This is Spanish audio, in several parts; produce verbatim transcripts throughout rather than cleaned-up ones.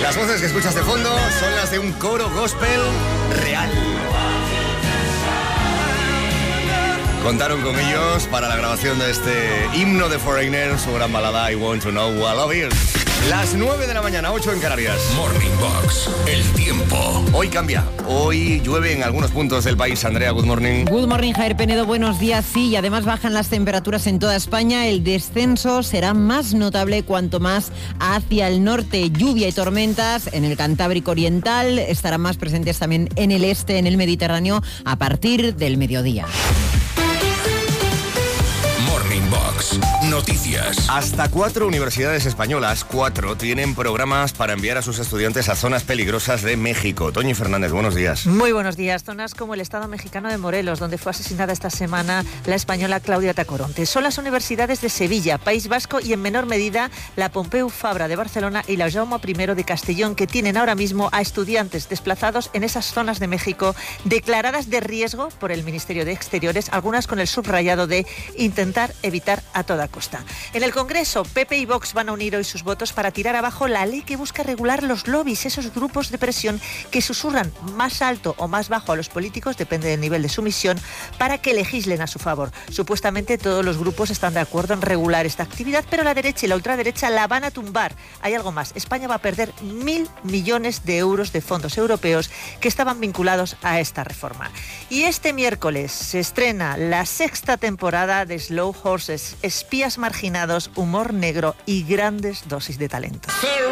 Las voces que escuchas de fondo son las de un coro gospel real. Contaron con ellos para la grabación de este himno de Foreigner, su gran balada I Want to Know Who I Love You. Las nueve de la mañana, ocho en Canarias. Morning Box, el tiempo. Hoy cambia, hoy llueve en algunos puntos del país. Andrea, good morning. Good morning, Javier Penedo, buenos días. Sí, y además bajan las temperaturas en toda España. El descenso será más notable cuanto más hacia el norte. Lluvia y tormentas en el Cantábrico Oriental, estarán más presentes también en el este, en el Mediterráneo, a partir del mediodía. Box. Noticias. Hasta cuatro universidades españolas, cuatro, tienen programas para enviar a sus estudiantes a zonas peligrosas de México. Toñi Fernández, buenos días. Muy buenos días. Zonas como el estado mexicano de Morelos, donde fue asesinada esta semana la española Claudia Tacoronte. Son las universidades de Sevilla, País Vasco y en menor medida la Pompeu Fabra de Barcelona y la Jaume primero de Castellón, que tienen ahora mismo a estudiantes desplazados en esas zonas de México declaradas de riesgo por el Ministerio de Exteriores, algunas con el subrayado de intentar evitar a toda costa. En el Congreso, P P y Vox van a unir hoy sus votos para tirar abajo la ley que busca regular los lobbies, esos grupos de presión que susurran más alto o más bajo a los políticos, depende del nivel de sumisión, para que legislen a su favor. Supuestamente todos los grupos están de acuerdo en regular esta actividad, pero la derecha y la ultraderecha la van a tumbar. Hay algo más. España va a perder mil millones de euros de fondos europeos que estaban vinculados a esta reforma. Y este miércoles se estrena la sexta temporada de Slow Horses, espías marginados, humor negro y grandes dosis de talento.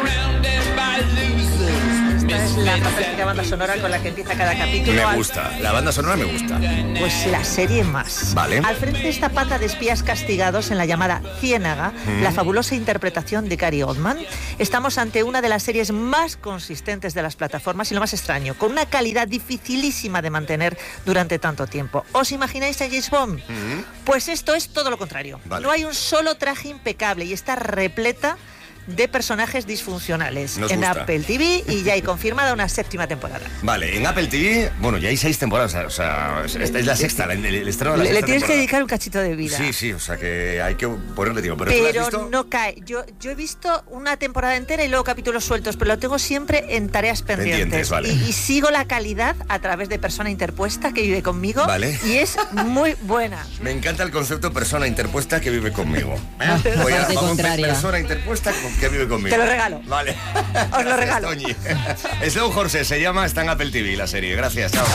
Esta es la fantástica banda sonora con la que empieza cada capítulo. Me gusta, la banda sonora me gusta. Pues la serie más. Vale. Al frente de esta pata de espías castigados en la llamada Ciénaga, mm. la fabulosa interpretación de Gary Oldman, estamos ante una de las series más consistentes de las plataformas y lo más extraño, con una calidad dificilísima de mantener durante tanto tiempo. ¿Os imagináis a James Bond? Mm. Pues esto es todo lo contrario. Vale. No hay un solo traje impecable y está repleta de personajes disfuncionales. Nos en gusta. Apple T V y ya hay confirmada una séptima temporada. Vale, en Apple T V, bueno, ya hay seis temporadas, o sea, esta es la sexta, el, el estreno de la Le, sexta le tienes temporada. que dedicar un cachito de vida. Sí, sí, o sea que hay que ponerle tiempo. Pero, pero ¿tú lo has visto? No cae. Yo, yo he visto una temporada entera y luego capítulos sueltos, pero lo tengo siempre en tareas pendientes. Pendientes, vale. y, y sigo la calidad a través de persona interpuesta que vive conmigo. Vale. Y es muy buena. Me encanta el concepto persona interpuesta que vive conmigo. ¿Eh? Voy a, Parte vamos, contraria. persona interpuesta que vive conmigo. Te lo regalo. Vale. Os lo regalo. Toñi. Slow Horses se llama, está en Apple T V la serie. Gracias, chao.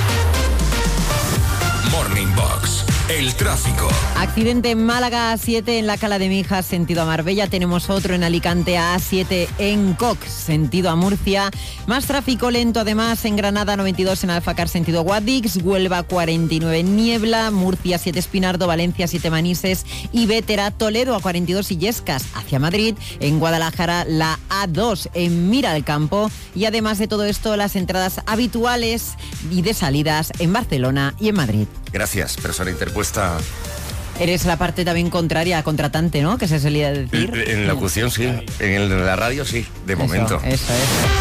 Morning Box, el tráfico. Accidente en Málaga A siete en la Cala de Mijas, sentido a Marbella. Tenemos otro en Alicante A siete en Cox, sentido a Murcia. Más tráfico lento además en Granada noventa y dos en Alfacar, sentido Guadix. Huelva cuarenta y nueve Niebla. Murcia siete Espinardo. Valencia siete Manises y Bétera. Toledo a cuarenta y dos Illescas hacia Madrid. En Guadalajara la A dos en Mira del Campo. Y además de todo esto, las entradas habituales y de salidas en Barcelona y en Madrid. Gracias, persona interpuesta. Eres la parte también contraria, contratante, ¿no? Que se solía decir. En locución, sí. En la radio, sí. De eso, momento. Eso, eso.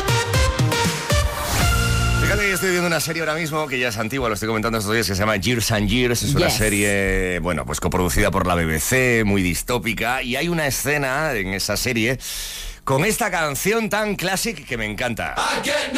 Fíjate que estoy viendo una serie ahora mismo que ya es antigua, lo estoy comentando estos días, que se llama Years and Years. Es una Yes. serie, bueno, pues coproducida por la B B C, muy distópica. Y hay una escena en esa serie con esta canción tan clásica que me encanta.